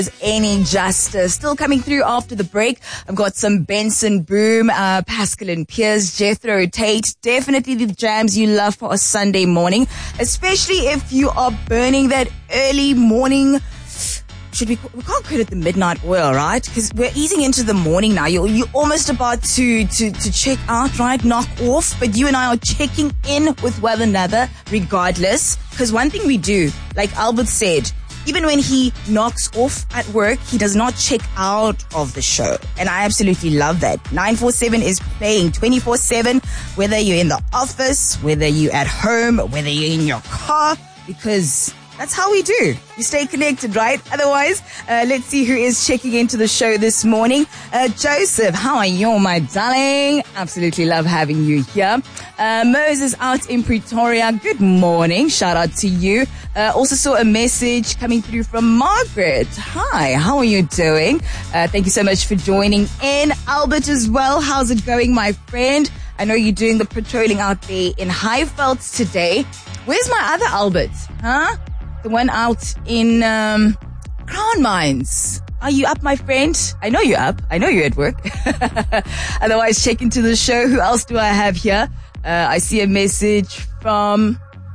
Any justice. Still coming through after the break. I've got some Benson Boom, Pascal and Piers, Jethro Tate. Definitely the jams you love for a Sunday morning, especially if you are burning that early morning. We can't call it the midnight oil, right? Because we're easing into the morning now. You're almost about to check out, right? Knock off. But you and I are checking in with one another regardless. Because one thing we do, like Albert said, even when he knocks off at work, he does not check out of the show. And I absolutely love that. 947 is playing 24/7, whether you're in the office, whether you're at home, whether you're in your car, because that's how we do. You stay connected, right? Otherwise, let's see who is checking into the show this morning. Joseph, how are you, my darling? Absolutely love having you here. Moses out in Pretoria. Good morning. Shout out to you. Also saw a message coming through from Margaret. Hi, how are you doing? Thank you so much for joining in. Albert as well. How's it going, my friend? I know you're doing the patrolling out there in Highveld today. Where's my other Albert? Huh? The one out in Crown Mines. Are you up, my friend? I know you're up. I know you're at work. Otherwise, check into the show. Who else do I have here? I see a message from